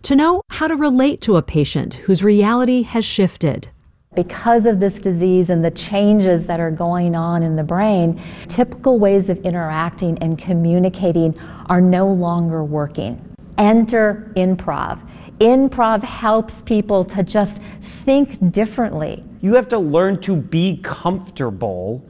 to know how to relate to a patient whose reality has shifted. Because of this disease and the changes that are going on in the brain, typical ways of interacting and communicating are no longer working. Enter improv. Improv helps people to just think differently. You have to learn to be comfortable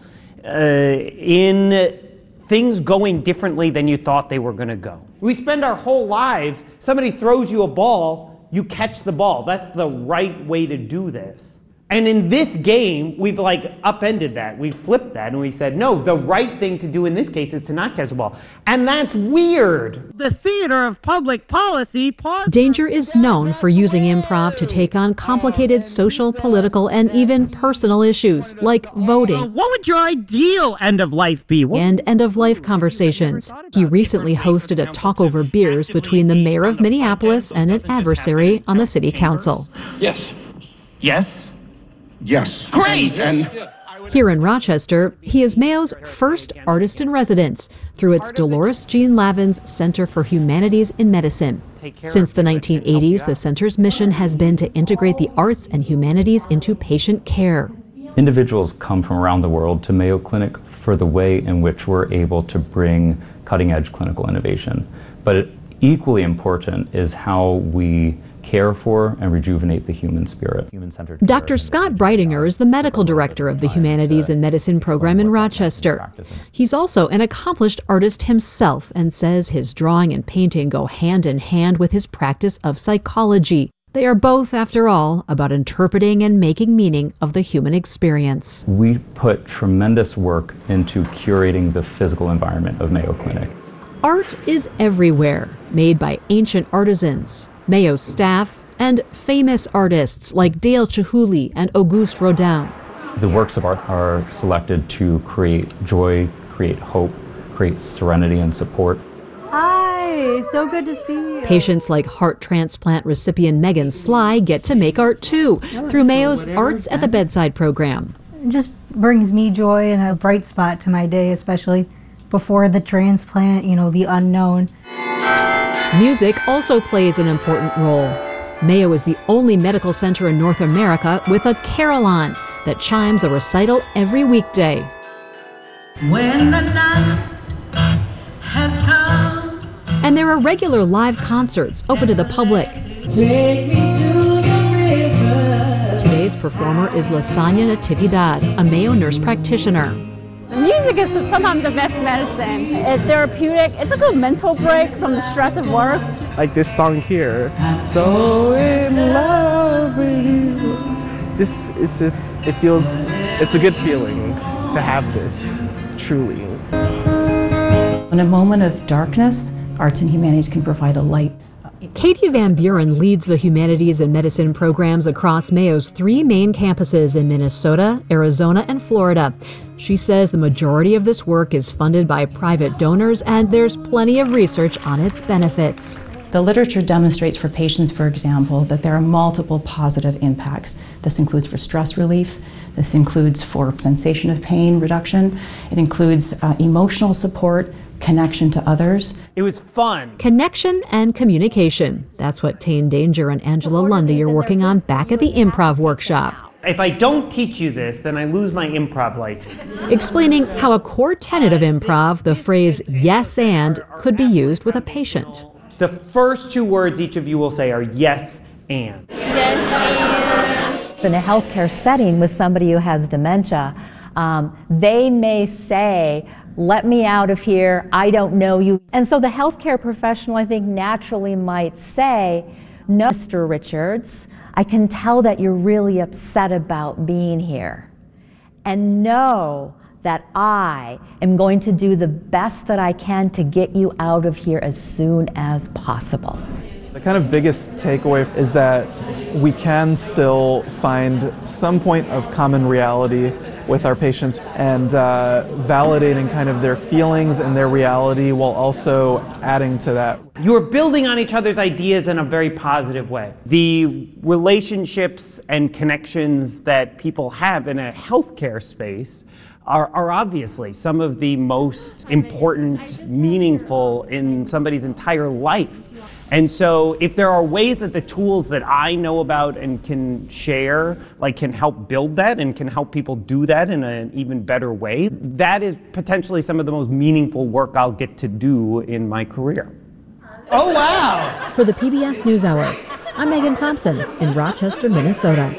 in things going differently than you thought they were going to go. We spend our whole lives, somebody throws you a ball, you catch the ball. That's the right way to do this. And in this game, we've upended that. We flipped that and we said, no, the right thing to do in this case is to not catch the ball. And that's weird. The theater of public policy Danger is known for using improv to take on complicated social, political, and even personal issues like voting. What would your ideal end of life be? And end-of-life conversations. He recently hosted a talk over beers between the mayor of Minneapolis and an adversary on the city council. Yes. Yes? Yes. Great! Here in Rochester, he is Mayo's first artist-in-residence through its Dolores Jean Lavins Center for Humanities in Medicine. Since the 1980s, the center's mission has been to integrate the arts and humanities into patient care. Individuals come from around the world to Mayo Clinic for the way in which we're able to bring cutting-edge clinical innovation. But equally important is how we care for and rejuvenate the human spirit. Dr. Scott Breitinger is the medical director of the Humanities in Medicine program in Rochester. He's also an accomplished artist himself and says his drawing and painting go hand in hand with his practice of psychology. They are both, after all, about interpreting and making meaning of the human experience. We put tremendous work into curating the physical environment of Mayo Clinic. Art is everywhere, made by ancient artisans, Mayo's staff, and famous artists like Dale Chihuly and Auguste Rodin. The works of art are selected to create joy, create hope, create serenity and support. Hi, so good to see you. Patients like heart transplant recipient Megan Sly get to make art too through Mayo's Arts at the Bedside program. It just brings me joy and a bright spot to my day, especially before the transplant, the unknown. Music also plays an important role. Mayo is the only medical center in North America with a carillon that chimes a recital every weekday. When the night has come. And there are regular live concerts open to the public. Take me to the river. Today's performer is Lasagna Natividad, a Mayo nurse practitioner. Music is sometimes the best medicine. It's therapeutic. It's a good mental break from the stress of work. Like this song here, so in love with you. It's a good feeling to have this, truly. In a moment of darkness, arts and humanities can provide a light. Katie Van Buren leads the Humanities and Medicine programs across Mayo's 3 main campuses in Minnesota, Arizona, and Florida. She says the majority of this work is funded by private donors, and there's plenty of research on its benefits. The literature demonstrates for patients, for example, that there are multiple positive impacts. This includes for stress relief. This includes for sensation of pain reduction. It includes emotional support, connection to others. It was fun. Connection and communication. That's what Tane Danger and Angela Lundy are working on back at the improv workshop. If I don't teach you this, then I lose my improv license. Explaining how a core tenet of improv, the phrase yes and, could be used with a patient. The first 2 words each of you will say are yes and. Yes, and. In a healthcare setting with somebody who has dementia, they may say, let me out of here, I don't know you. And so the healthcare professional, I think, naturally might say, no, Mr. Richards, I can tell that you're really upset about being here. And know that I am going to do the best that I can to get you out of here as soon as possible. The kind of biggest takeaway is that we can still find some point of common reality with our patients and validating kind of their feelings and their reality while also adding to that. You're building on each other's ideas in a very positive way. The relationships and connections that people have in a healthcare space are obviously some of the most important, meaningful in somebody's entire life. And so if there are ways that the tools that I know about and can share, like can help build that and can help people do that in an even better way, that is potentially some of the most meaningful work I'll get to do in my career. Oh, wow! For the PBS NewsHour, I'm Megan Thompson in Rochester, Minnesota.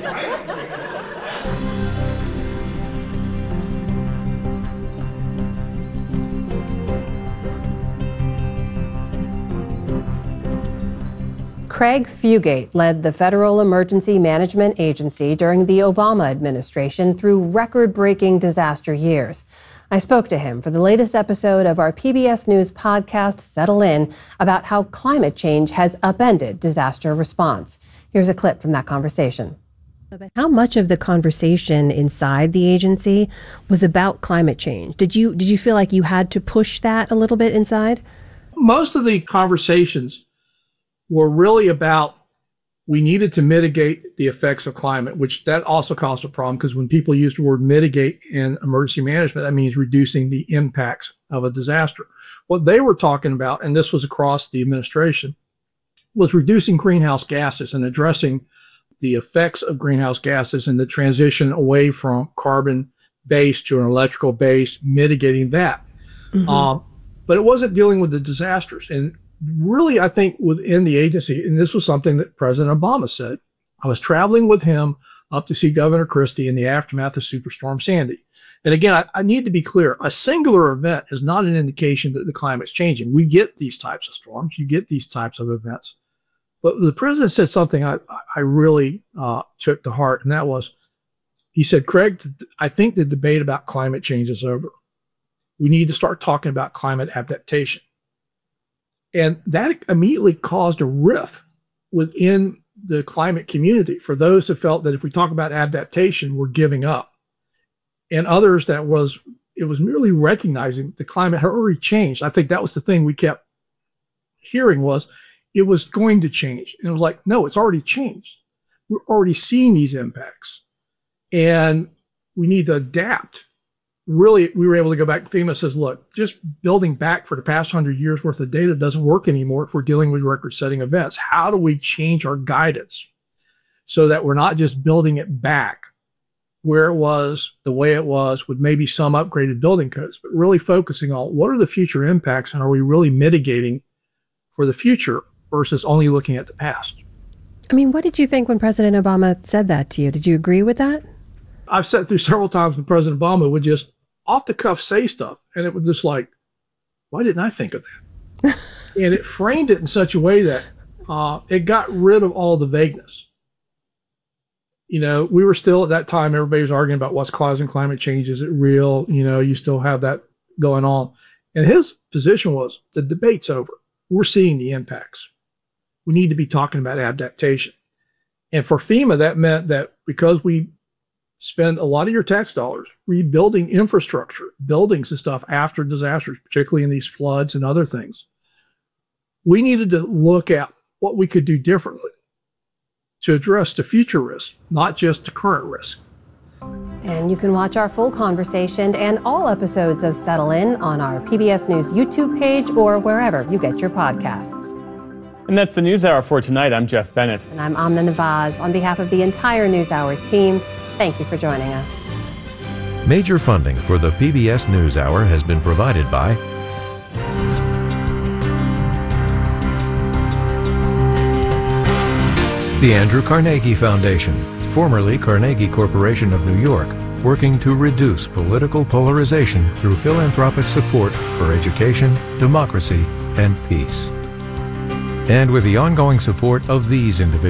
Craig Fugate led the Federal Emergency Management Agency during the Obama administration through record-breaking disaster years. I spoke to him for the latest episode of our PBS News podcast, Settle In, about how climate change has upended disaster response. Here's a clip from that conversation. How much of the conversation inside the agency was about climate change? Did you feel like you had to push that a little bit inside? Most of the conversations were really about we needed to mitigate the effects of climate, which that also caused a problem because when people use the word mitigate in emergency management, that means reducing the impacts of a disaster. What they were talking about, and this was across the administration, was reducing greenhouse gases and addressing the effects of greenhouse gases and the transition away from carbon-based to an electrical base, mitigating that. Mm-hmm. But it wasn't dealing with the disasters. And really, I think within the agency, and this was something that President Obama said, I was traveling with him up to see Governor Christie in the aftermath of Superstorm Sandy. And again, I need to be clear, a singular event is not an indication that the climate's changing. We get these types of storms, you get these types of events. But the president said something I really took to heart, and that was, he said, Craig, I think the debate about climate change is over. We need to start talking about climate adaptation. And that immediately caused a rift within the climate community for those who felt that if we talk about adaptation, we're giving up. And others it was merely recognizing the climate had already changed. I think that was the thing we kept hearing was it was going to change. And it was like, no, it's already changed. We're already seeing these impacts. And we need to adapt. Really, we were able to go back. FEMA says, look, just building back for the past 100 years worth of data doesn't work anymore if we're dealing with record-setting events. How do we change our guidance so that we're not just building it back where it was, the way it was, with maybe some upgraded building codes, but really focusing on what are the future impacts and are we really mitigating for the future versus only looking at the past? I mean, what did you think when President Obama said that to you? Did you agree with that? I've sat through several times when President Obama would just off the cuff say stuff, and it was just like, why didn't I think of that? And it framed it in such a way that it got rid of all the vagueness. You know, we were still at that time, everybody was arguing about what's causing climate change. Is it real? You know, you still have that going on. And his position was the debate's over. We're seeing the impacts. We need to be talking about adaptation. And for FEMA, that meant that because we spend a lot of your tax dollars rebuilding infrastructure, buildings and stuff after disasters, particularly in these floods and other things, we needed to look at what we could do differently to address the future risk, not just the current risk. And you can watch our full conversation and all episodes of Settle In on our PBS News YouTube page or wherever you get your podcasts. And that's the NewsHour for tonight. I'm Jeff Bennett. And I'm Amna Nawaz. On behalf of the entire NewsHour team, thank you for joining us. Major funding for the PBS NewsHour has been provided by the Andrew Carnegie Foundation, formerly Carnegie Corporation of New York, working to reduce political polarization through philanthropic support for education, democracy, and peace. And with the ongoing support of these individuals,